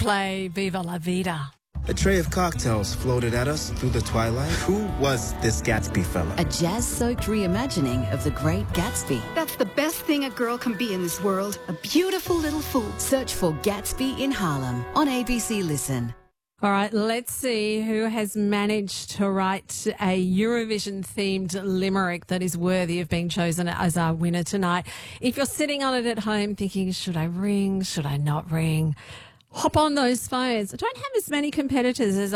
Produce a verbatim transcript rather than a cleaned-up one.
play Viva la Vida. A tray of cocktails floated at us through the twilight. Who was this Gatsby fella? A jazz-soaked reimagining of The Great Gatsby. That's the best thing a girl can be in this world. A beautiful little fool. Search for Gatsby in Harlem on A B C Listen. All right, let's see who has managed to write a Eurovision-themed limerick that is worthy of being chosen as our winner tonight. If you're sitting on it at home thinking, should I ring, should I not ring? Hop on those phones. I don't have as many competitors as